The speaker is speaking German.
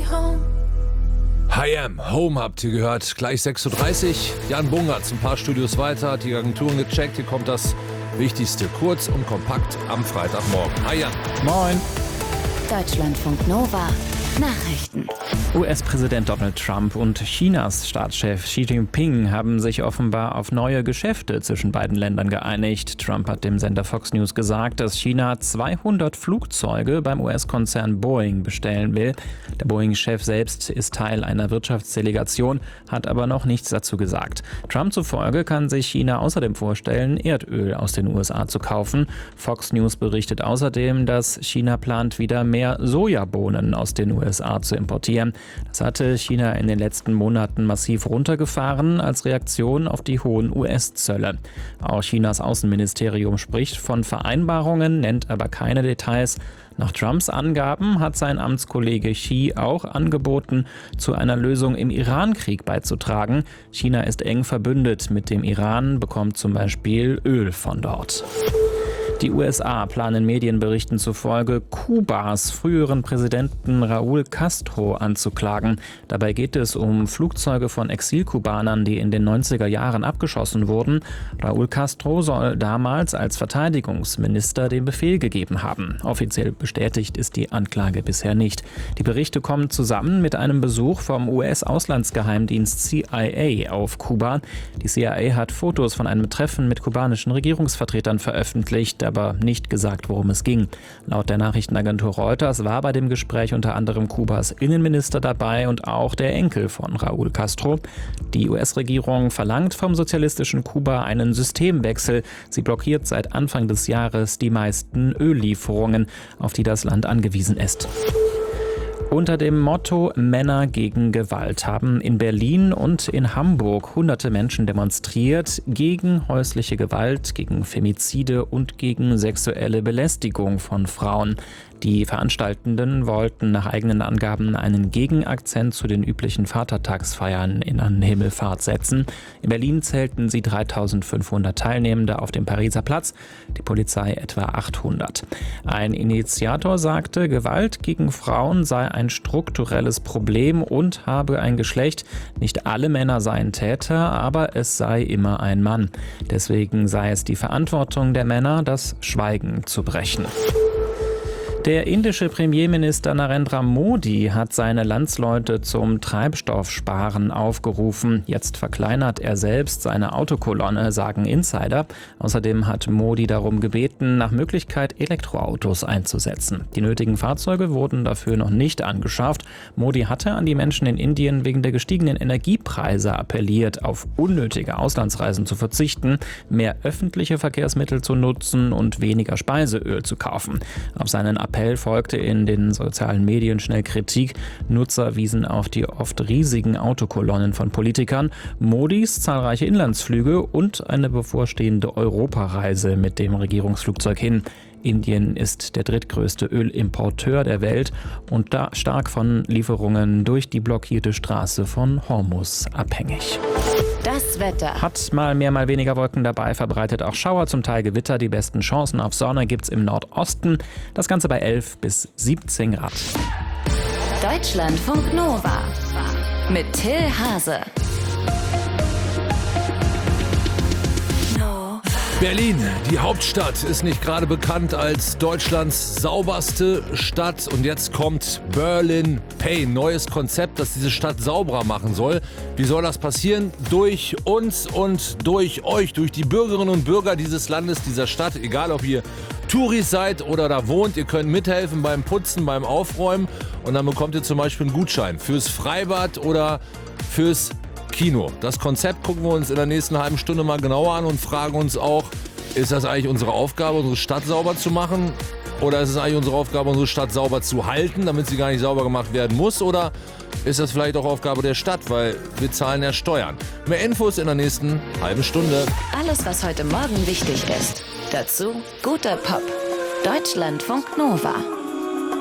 home. Home habt ihr gehört, gleich 6.30 Uhr. Jan Bungertz, ein paar Studios weiter, hat die Agenturen gecheckt. Hier kommt das Wichtigste, kurz und kompakt am Freitagmorgen. Hi Jan. Moin. Deutschlandfunk Nova. Nachrichten. US-Präsident Donald Trump und Chinas Staatschef Xi Jinping haben sich offenbar auf neue Geschäfte zwischen beiden Ländern geeinigt. Trump hat dem Sender Fox News gesagt, dass China 200 Flugzeuge beim US-Konzern Boeing bestellen will. Der Boeing-Chef selbst ist Teil einer Wirtschaftsdelegation, hat aber noch nichts dazu gesagt. Trump zufolge kann sich China außerdem vorstellen, Erdöl aus den USA zu kaufen. Fox News berichtet außerdem, dass China plant, wieder mehr Sojabohnen aus den USA zu importieren. Das hatte China in den letzten Monaten massiv runtergefahren als Reaktion auf die hohen US-Zölle. Auch Chinas Außenministerium spricht von Vereinbarungen, nennt aber keine Details. Nach Trumps Angaben hat sein Amtskollege Xi auch angeboten, zu einer Lösung im Iran-Krieg beizutragen. China ist eng verbündet mit dem Iran, bekommt zum Beispiel Öl von dort. Die USA planen Medienberichten zufolge, Kubas früheren Präsidenten Raúl Castro anzuklagen. Dabei geht es um Flugzeuge von Exilkubanern, die in den 90er Jahren abgeschossen wurden. Raúl Castro soll damals als Verteidigungsminister den Befehl gegeben haben. Offiziell bestätigt ist die Anklage bisher nicht. Die Berichte kommen zusammen mit einem Besuch vom US-Auslandsgeheimdienst CIA auf Kuba. Die CIA hat Fotos von einem Treffen mit kubanischen Regierungsvertretern veröffentlicht, aber nicht gesagt, worum es ging. Laut der Nachrichtenagentur Reuters war bei dem Gespräch unter anderem Kubas Innenminister dabei und auch der Enkel von Raúl Castro. Die US-Regierung verlangt vom sozialistischen Kuba einen Systemwechsel. Sie blockiert seit Anfang des Jahres die meisten Öllieferungen, auf die das Land angewiesen ist. Unter dem Motto Männer gegen Gewalt haben in Berlin und in Hamburg hunderte Menschen demonstriert gegen häusliche Gewalt, gegen Femizide und gegen sexuelle Belästigung von Frauen. Die Veranstaltenden wollten nach eigenen Angaben einen Gegenakzent zu den üblichen Vatertagsfeiern an Himmelfahrt setzen. In Berlin zählten sie 3.500 Teilnehmende auf dem Pariser Platz, die Polizei etwa 800. Ein Initiator sagte, Gewalt gegen Frauen sei ein strukturelles Problem und habe ein Geschlecht. Nicht alle Männer seien Täter, aber es sei immer ein Mann. Deswegen sei es die Verantwortung der Männer, das Schweigen zu brechen. Der indische Premierminister Narendra Modi hat seine Landsleute zum Treibstoffsparen aufgerufen. Jetzt verkleinert er selbst seine Autokolonne, sagen Insider. Außerdem hat Modi darum gebeten, nach Möglichkeit Elektroautos einzusetzen. Die nötigen Fahrzeuge wurden dafür noch nicht angeschafft. Modi hatte an die Menschen in Indien wegen der gestiegenen Energiepreise appelliert, auf unnötige Auslandsreisen zu verzichten, mehr öffentliche Verkehrsmittel zu nutzen und weniger Speiseöl zu kaufen. Auf seinen Appell folgte in den sozialen Medien schnell Kritik. Nutzer wiesen auf die oft riesigen Autokolonnen von Politikern, Modis zahlreiche Inlandsflüge und eine bevorstehende Europareise mit dem Regierungsflugzeug hin. Indien ist der drittgrößte Ölimporteur der Welt und da stark von Lieferungen durch die blockierte Straße von Hormuz abhängig. Das Wetter. Hat mal mehr, mal weniger Wolken dabei, verbreitet auch Schauer, zum Teil Gewitter. Die besten Chancen auf Sonne gibt's im Nordosten. Das Ganze bei 11 bis 17 Grad. Deutschlandfunk Nova mit Till Hase. Berlin, die Hauptstadt, ist nicht gerade bekannt als Deutschlands sauberste Stadt. Und jetzt kommt Berlin Pain, neues Konzept, das diese Stadt sauberer machen soll. Wie soll das passieren? Durch uns und durch euch, durch die Bürgerinnen und Bürger dieses Landes, dieser Stadt. Egal, ob ihr Touris seid oder da wohnt, ihr könnt mithelfen beim Putzen, beim Aufräumen. Und dann bekommt ihr zum Beispiel einen Gutschein fürs Freibad oder fürs Kino. Das Konzept gucken wir uns in der nächsten halben Stunde mal genauer an und fragen uns auch, ist das eigentlich unsere Aufgabe, unsere Stadt sauber zu machen? Oder ist es eigentlich unsere Aufgabe, unsere Stadt sauber zu halten, damit sie gar nicht sauber gemacht werden muss? Oder ist das vielleicht auch Aufgabe der Stadt, weil wir zahlen ja Steuern? Mehr Infos in der nächsten halben Stunde. Alles, was heute Morgen wichtig ist. Dazu guter Pop. Deutschlandfunk Nova.